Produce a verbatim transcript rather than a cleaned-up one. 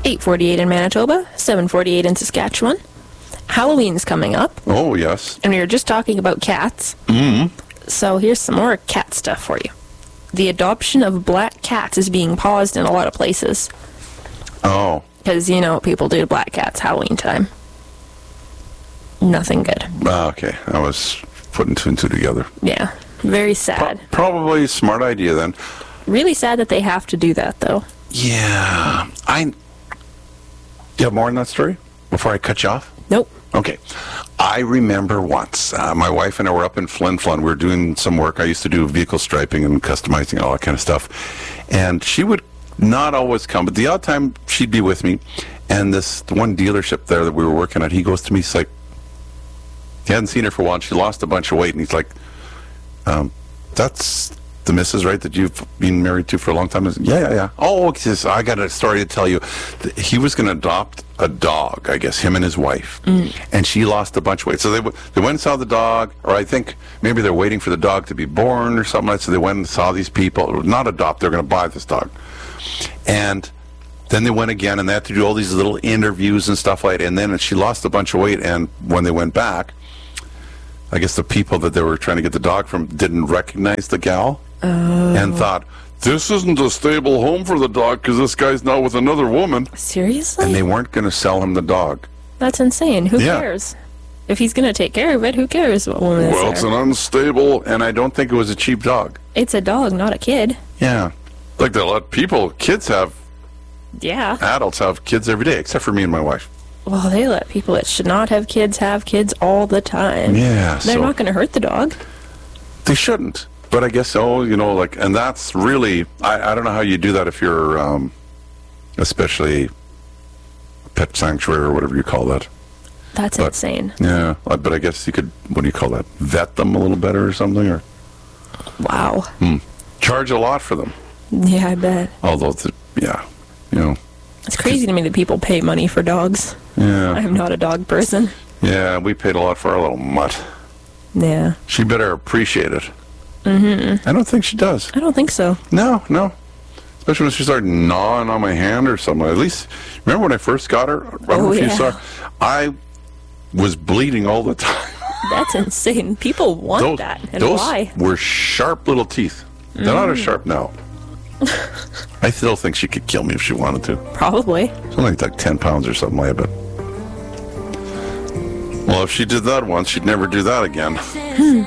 eight forty-eight in Manitoba, seven forty-eight in Saskatchewan. Halloween's coming up. Oh, yes. And we were just talking about cats. Mm-hmm. So here's some more cat stuff for you. The adoption of black cats is being paused in a lot of places. Oh. Because you know what people do to black cats Halloween time. Nothing good. Ah, okay. I was putting two and two together. Yeah. Very sad. Pro- probably a smart idea then. Really sad that they have to do that, though. Yeah. I. You have more on that story before I cut you off? Nope. Okay. I remember once, uh, my wife and I were up in Flin Flon. We were doing some work. I used to do vehicle striping and customizing and all that kind of stuff. And she would not always come, but the odd time she'd be with me. And this one dealership there that we were working at, he goes to me, he's like, he hadn't seen her for a while. She lost a bunch of weight. And he's like, um, that's the missus, right, that you've been married to for a long time? I said, yeah, yeah, yeah. Oh, he says, I got a story to tell you. He was going to adopt a dog, I guess, him and his wife. Mm. And she lost a bunch of weight. So they, w- they went and saw the dog, or I think maybe they're waiting for the dog to be born or something like that. So they went and saw these people. Not adopt, they're going to buy this dog. And then they went again, and they had to do all these little interviews and stuff like that. And then she lost a bunch of weight, and when they went back, I guess the people that they were trying to get the dog from didn't recognize the gal. Oh. And thought, this isn't a stable home for the dog because this guy's now with another woman. Seriously? And they weren't going to sell him the dog. That's insane. Who yeah. cares? If he's going to take care of it, who cares what woman is Well, there? it's an unstable, and I don't think it was a cheap dog. It's a dog, not a kid. Yeah. Like they let people, kids have, yeah. adults have kids every day, except for me and my wife. Well, they let people that should not have kids have kids all the time. Yeah. They're so not going to hurt the dog. They shouldn't. But I guess, oh, you know, like, and that's really, I, I don't know how you do that if you're, um, especially a pet sanctuary or whatever you call that. That's but, insane. Yeah, but I guess you could, what do you call that, vet them a little better or something? Or Wow. Hmm. Charge a lot for them. Yeah, I bet. Although, the, yeah, you know. It's crazy to me that people pay money for dogs. Yeah. I'm not a dog person. Yeah, we paid a lot for our little mutt. Yeah. She better appreciate it. Mm-hmm. I don't think she does. I don't think so. No, no. Especially when she started gnawing on my hand or something. At least, remember when I first got her? I don't know oh, if yeah. you saw. I was bleeding all the time. That's insane. People want those, that. And those why? were sharp little teeth. They're mm. not as sharp now. I still think she could kill me if she wanted to. Probably. Something like, like ten pounds or something like that. Well, if she did that once, she'd never do that again. Hmm.